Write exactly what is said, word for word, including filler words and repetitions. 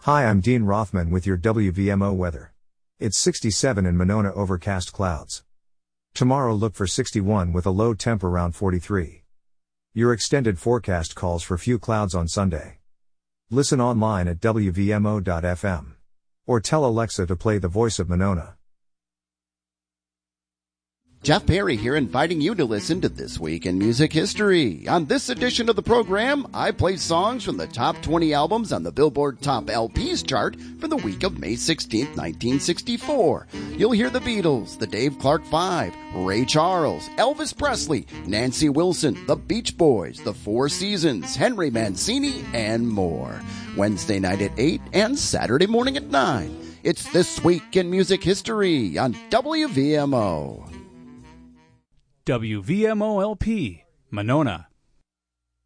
Hi, I'm Dean Rothman with your W V M O weather. It's sixty-seven in Monona, overcast clouds. Tomorrow look for sixty-one with a low temp around forty-three. Your extended forecast calls for few clouds on Sunday. Listen online at W V M O dot F M. Or tell Alexa to play The Voice of Monona. Jeff Perry here, inviting you to listen to This Week in Music History. On this edition of the program, I play songs from the top twenty albums on the Billboard Top L Ps chart for the week of May sixteenth, nineteen sixty-four. You'll hear the Beatles, the Dave Clark Five, Ray Charles, Elvis Presley, Nancy Wilson, the Beach Boys, the Four Seasons, Henry Mancini, and more. Wednesday night at eight and Saturday morning at nine. It's This Week in Music History on W V M O. W V M O L P, Monona.